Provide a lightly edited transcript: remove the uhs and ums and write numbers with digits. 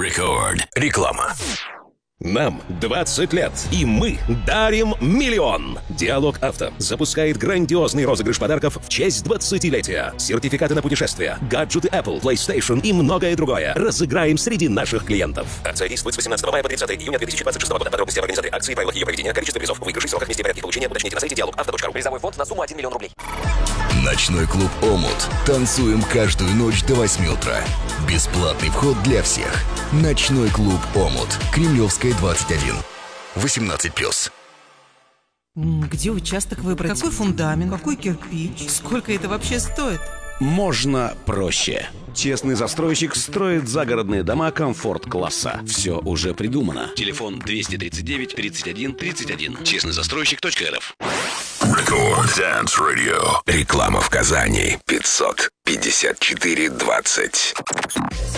Record. Реклама. Нам 20 лет, и мы дарим миллион. Диалог Авто запускает грандиозный розыгрыш подарков в честь 20-летия. Сертификаты на путешествия, гаджеты Apple, PlayStation и многое другое разыграем среди наших клиентов. Акция действует с 18 мая по 30 июня 2026 года. Подробности об организации акции, правилах ее проведения, количество призов, выигрышей, сроках, месте и порядке получения уточните на сайте dialogauto.ru. Призовой фонд на сумму 1 миллион рублей. Ночной клуб «Омут». Танцуем каждую ночь до 8 утра. Бесплатный вход для всех. Ночной клуб «Омут». Кремлевская, 21. 18+. Где участок выбрать? Какой фундамент? Какой кирпич? Сколько это вообще стоит? Можно проще. Честный застройщик строит загородные дома комфорт-класса. Все уже придумано. Телефон 239 31 31. Честнойзастройщик.рф. Record Dance Radio. Реклама в Казани. 554-20.